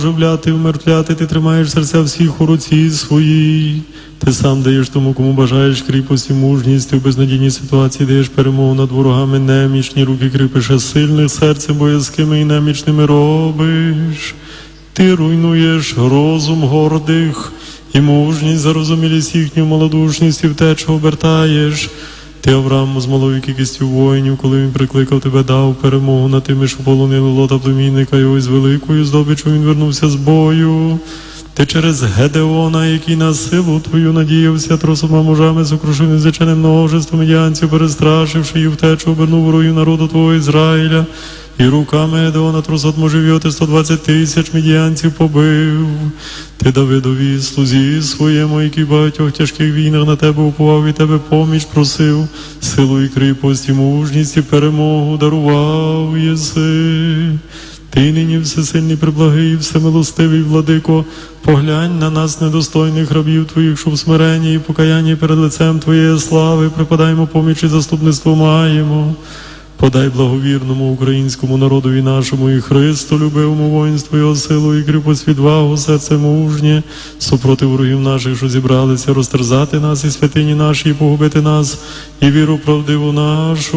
оживляти, вмертвляти, ти тримаєш серця всіх у руці своїй. Ти сам даєш тому, кому бажаєш кріпость і мужність, ти в безнадійній ситуації даєш перемогу над ворогами, немічні руки кріпиш, а сильних серцем боязкими і немічними робиш. Ти руйнуєш розум гордих і мужність, зарозумілість їхню малодушність і втечу обертаєш. Ти Аврааму з малою кількістю воїнів, коли він прикликав тебе, дав перемогу над тими, що полонили Лота племінника його, і з великою здобиччю він вернувся з бою. Ти через Гедеона, який на силу твою надіявся, тросома мужами сокрушив незліченне множество медіанців, перестрашивши їх втечу, обернув ворогів народу твого Ізраїля. І руками Гедеона тросот мужів його, ти 120 тисяч медіанців побив. Ти Давидові, слузі своєму, який в багатьох тяжких війнах на тебе уповав і тебе поміч просив, силу і кріпость, і мужність, і перемогу дарував єси. Ти нині всесильний, преблагий, всемилостивий, владико, поглянь на нас, недостойних рабів твоїх, що в смиренні і покаянні перед лицем твоєї слави припадаємо поміч і заступництво маємо. Подай благовірному українському народові нашому і Христу, любивому воїнству його силу і кріпость, відвагу, серце мужнє, супроти ворогів наших, що зібралися розтерзати нас і святині наші, і погубити нас, і віру правдиву нашу.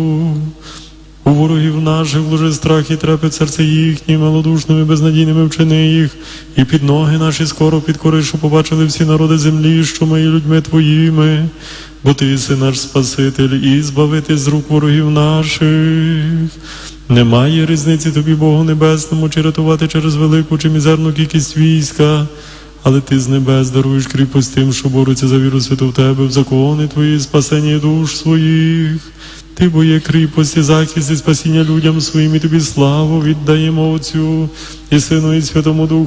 У ворогів наших вложи страх і трепет серце їхні, малодушними, безнадійними вчини їх, і під ноги наші скоро підкори, що побачили всі народи землі, що ми є людьми твоїми, бо ти єси наш Спаситель і збавити з рук ворогів наших. Немає різниці тобі, Богу Небесному, чи рятувати через велику, чи мізерну кількість війська, але ти з небес даруєш кріпость тим, що борються за віру святу в тебе, в закони твої, спасення душ своїх. Ти бо є кріпость і захист і спасіння людям своїм, і тобі славу віддаємо Отцю і Сину і Святому Духу.